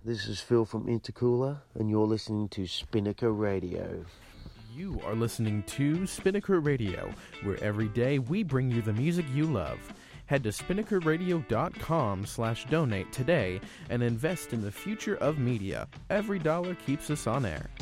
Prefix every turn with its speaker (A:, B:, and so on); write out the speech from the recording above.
A: This is Phil from Intercooler, and you're listening to Spinnaker Radio.
B: You are listening to Spinnaker Radio, where every day we bring you the music you love. Head to spinnakerradio.com/donate today and invest in the future of media. Every dollar keeps us on air.